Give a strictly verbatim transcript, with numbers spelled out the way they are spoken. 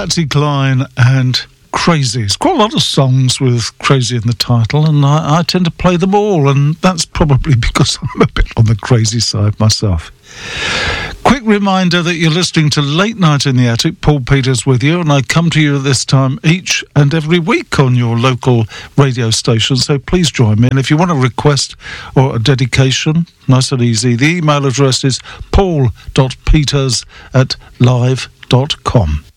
Patsy Cline and Crazy. It's quite a lot of songs with Crazy in the title, and I, I tend to play them all, and that's probably because I'm a bit on the crazy side myself. Quick reminder that you're listening to Late Night in the Attic. Paul Peters with you, and I come to you at this time each and every week on your local radio station, so please join me. And if you want a request or a dedication, nice and easy, the email address is paul dot peters at live dot com.